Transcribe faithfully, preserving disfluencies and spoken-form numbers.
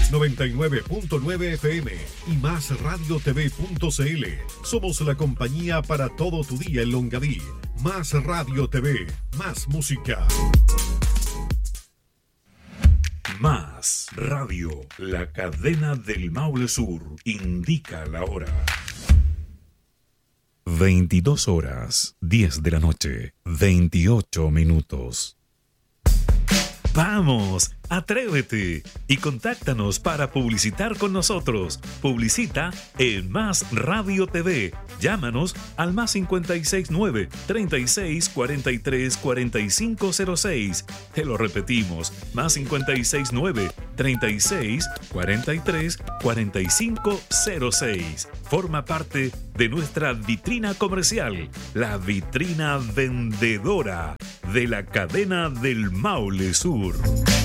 noventa y nueve punto nueve F M y más radio t v punto c l. Somos la compañía para todo tu día en Longaví. Más Radio T V, más música. Más Radio, la cadena del Maule Sur, indica la hora. veintidós horas, diez de la noche, veintiocho minutos. ¡Vamos! ¡Atrévete! Y contáctanos para publicitar con nosotros. Publicita en Más Radio T V. Llámanos al más cincuenta y seis nueve, treinta y seis, cuarenta y tres, cuarenta y cinco cero seis. Te lo repetimos, más cincuenta y seis nueve, treinta y seis, cuarenta y tres, cuarenta y cinco cero seis. Forma parte de nuestra vitrina comercial, la vitrina vendedora de la cadena del Maule Sur.